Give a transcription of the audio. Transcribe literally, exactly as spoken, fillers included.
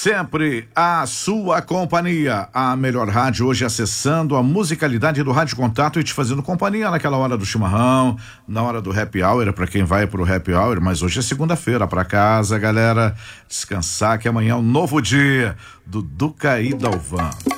Sempre a sua companhia, a melhor rádio hoje acessando a musicalidade do Rádio Contato e te fazendo companhia naquela hora do chimarrão, na hora do happy hour, para quem vai pro happy hour, mas hoje é segunda-feira, para casa, galera, descansar que amanhã é um novo dia do Duca e Dalvan.